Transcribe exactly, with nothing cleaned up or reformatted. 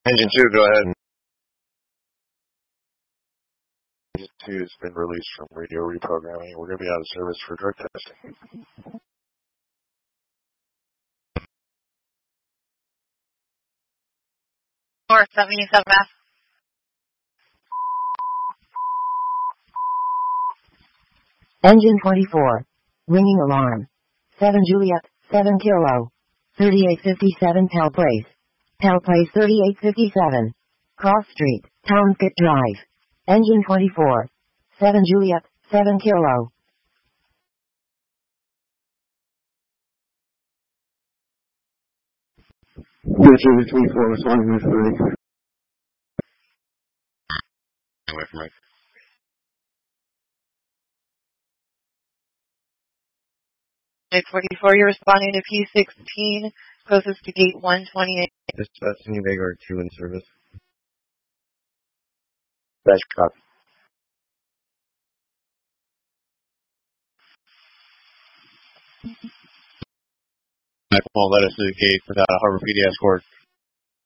Engine two, go ahead. Engine two has been released from radio reprogramming. We're going to be out of service for drug testing. North seventy-seven F. Engine twenty-four. Ringing alarm. seven Juliet, seven Kilo. thirty-eight fifty-seven Pell Place. Pell Place thirty-eight fifty-seven. Cross Street, Townsgate Drive. Engine twenty-four. seven Juliet, seven Kilo. Engine twenty-four, responding with break. Away from it. eight forty-four, you're responding to P sixteen, closest to gate one twenty-eight. Dispatch New Vanguard two in service. Dash copy. Won't let us to the gate without a Harbor P D escort.